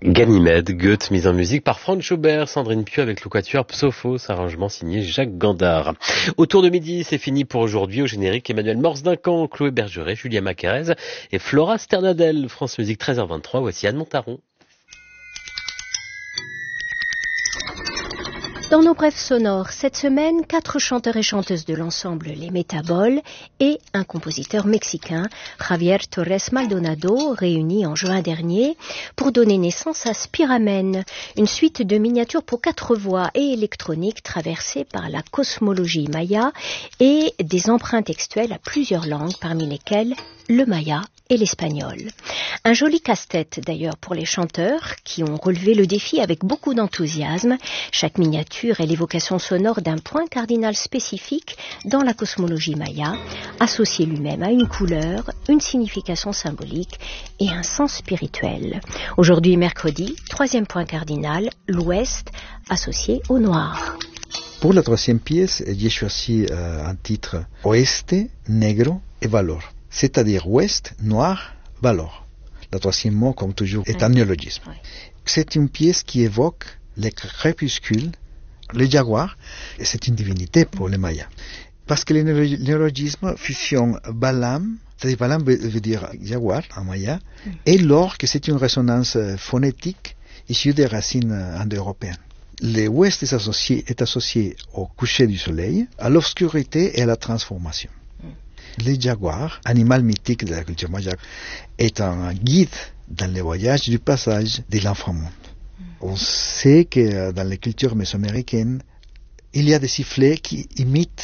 Ganymède, Goethe, mise en musique par Franz Schubert, Sandrine Pieux avec le quatuor Psophos, arrangement signé Jacques Gandard. Autour de midi, c'est fini pour aujourd'hui. Au générique, Emmanuel Morse-Duncan, Chloé Bergeret, Julia Macarez et Flora Sternadel. France Musique 13h23, voici Anne Montaron. Dans nos brèves sonores, cette semaine, 4 chanteurs et chanteuses de l'ensemble Les Métaboles et un compositeur mexicain, Javier Torres Maldonado, réunis en juin dernier pour donner naissance à Spiramen, une suite de miniatures pour 4 voix et électroniques traversées par la cosmologie maya et des emprunts textuels à plusieurs langues, parmi lesquelles le maya et l'espagnol. Un joli casse-tête d'ailleurs pour les chanteurs qui ont relevé le défi avec beaucoup d'enthousiasme. Chaque miniature est l'évocation sonore d'un point cardinal spécifique dans la cosmologie maya, associé lui-même à une couleur, une signification symbolique et un sens spirituel. Aujourd'hui mercredi, 3e point cardinal, l'ouest associé au noir. Pour la 3e pièce, j'ai choisi un titre Oeste, Negro et Valor. C'est-à-dire ouest, noir, valor. Le 3e mot, comme toujours, est un néologisme. C'est une pièce qui évoque les crépuscules, le jaguar, et c'est une divinité pour les Mayas. Parce que le néologisme fusionne Balam, c'est-à-dire Balam veut dire jaguar en maya, et l'orque, c'est une résonance phonétique issue des racines indo-européennes. L'ouest est associé au coucher du soleil, à l'obscurité et à la transformation. Le jaguar, animal mythique de la culture maya, est un guide dans les voyages du passage de l'inframonde. On sait que dans les cultures mésoaméricaines, il y a des sifflets qui imitent